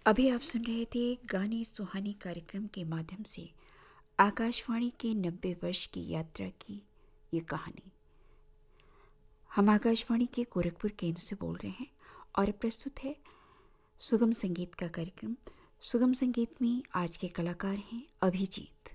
अभी आप सुन रहे थे गाने सुहानी कार्यक्रम के माध्यम से आकाशवाणी के 90 वर्ष की यात्रा की ये कहानी। हम आकाशवाणी के गोरखपुर केंद्र से बोल रहे हैं और प्रस्तुत है सुगम संगीत का कार्यक्रम। सुगम संगीत में आज के कलाकार हैं अभिजीत।